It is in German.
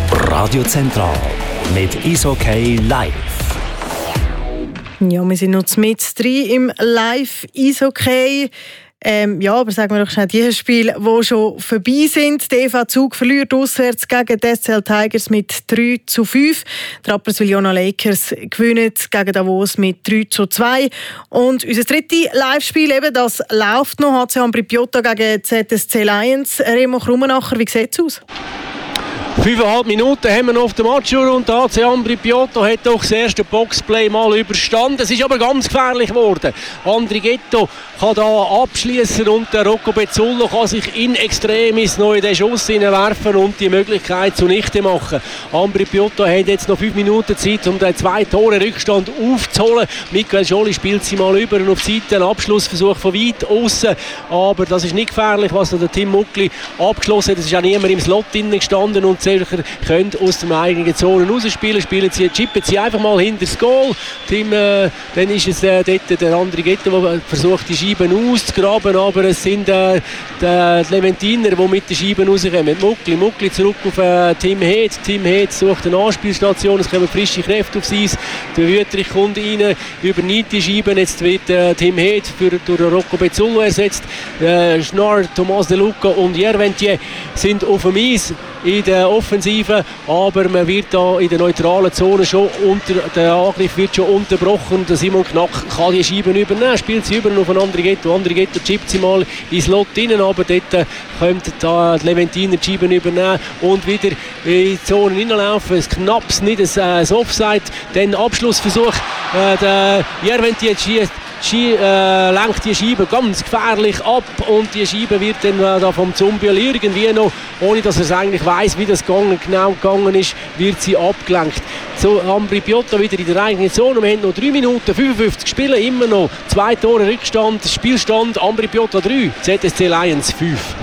Radio Zentral mit Eishockey live. Ja, wir sind noch mit drin im Live-Eishockey. Aber sagen wir doch schnell die Spiele, die schon vorbei sind. Die EV Zug verliert auswärts gegen die SCL Tigers mit 3-5. Die Rapperswil Jona Lakers gewinnen gegen Davos mit 3-2. Und unser drittes Live-Spiel, eben, das läuft noch. HC Ambri Piotta gegen ZSC Lions. Remo Krummenacher, wie sieht es aus? 5,5 Minuten haben wir noch auf der Matchuhr und der HC Ambri Piotta hat doch das erste Boxplay mal überstanden. Es ist aber ganz gefährlich geworden. Andrighetto kann da abschließen und der Rocco Bezzullo kann sich in extremis noch in den Schuss hineinwerfen und die Möglichkeit zunichte machen. Ambri Piotta hat jetzt noch 5 Minuten Zeit, um den 2 Tore Rückstand aufzuholen. Michael Joly spielt sie mal über und auf die Seite. Ein Abschlussversuch von weit außen, aber das ist nicht gefährlich, was da der Tim Muckli abgeschlossen hat. Es ist auch niemand im Slot drin gestanden und die Zürcher können aus der eigenen Zone rausspielen. Chippen sie einfach mal hinter das Goal. Dann ist es dort der Andrighetto, der versucht, die Scheiben auszugraben, aber es sind die Leventiner, die mit den Scheiben rauskommen. Muckli zurück auf Tim Heed. Tim Heed sucht eine Anspielstation, es kommen frische Kräfte aufs Eis. Der Wüterich kommt rein, übernimmt die Scheiben. Jetzt wird Tim Heed durch Rocco Bezzullo ersetzt. Schnarr, Thomas De Luca und Jerventier sind auf dem Eis in der Offensive, aber man wird da in der neutralen Zone schon der Angriff wird schon unterbrochen. Der Simon Knack kann die Scheiben übernehmen, spielt sie über auf einen Andrighetto. Andrighetto chippt sie mal ins Lot rein, aber dort kommt da die Leventiner die Scheiben übernehmen und wieder in die Zone hineinlaufen. Es knappes nicht, ein Offside. Dann Abschlussversuch, der Jerventier lenkt die Scheibe ganz gefährlich ab und die Scheibe wird dann da vom Zumbiel irgendwie noch, ohne dass er es eigentlich weiss, wie das genau gegangen ist, wird sie abgelenkt. So, Ambri Piotta wieder in der eigenen Zone. Wir haben noch 3 Minuten 55 Spiele, immer noch 2 Tore Rückstand, Spielstand Ambri Piotta 3, ZSC Lions 5.